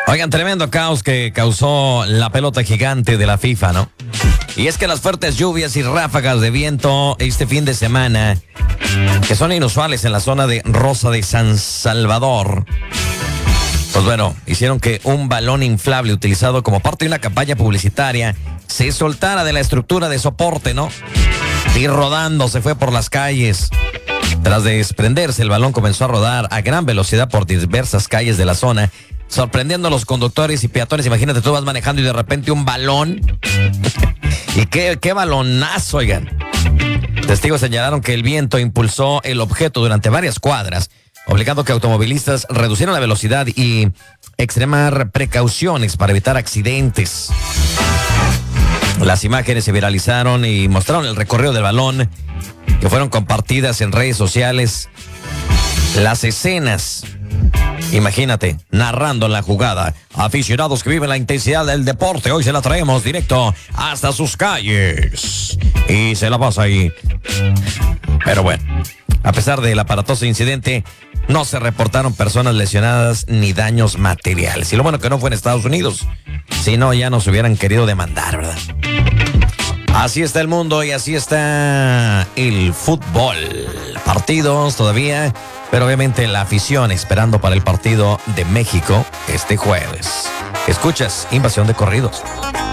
Oigan, tremendo caos que causó la pelota gigante de la FIFA, ¿no? Y es que las fuertes lluvias y ráfagas de viento este fin de semana, que son inusuales en la zona de Rosa de San Salvador, pues bueno, hicieron que un balón inflable utilizado como parte de una campaña publicitaria se soltara de la estructura de soporte, ¿no? Y rodando se fue por las calles. Tras desprenderse, el balón comenzó a rodar a gran velocidad por diversas calles de la zona, sorprendiendo a los conductores y peatones. Imagínate, tú vas manejando y de repente un balón. Y qué balonazo, oigan. Testigos señalaron que el viento impulsó el objeto durante varias cuadras, obligando que automovilistas reducieran la velocidad y extremar precauciones para evitar accidentes. Las imágenes se viralizaron y mostraron el recorrido del balón, que fueron compartidas en redes sociales. Las escenas, imagínate, narrando la jugada. Aficionados que viven la intensidad del deporte, hoy se la traemos directo hasta sus calles. Y se la pasa ahí. Pero bueno, a pesar del aparatoso incidente, no se reportaron personas lesionadas ni daños materiales. Y lo bueno que no fue en Estados Unidos. Si no, ya nos hubieran querido demandar, ¿verdad? Así está el mundo y así está el fútbol. Partidos todavía, pero obviamente la afición esperando para el partido de México este jueves. Escuchas Invasión de Corridos.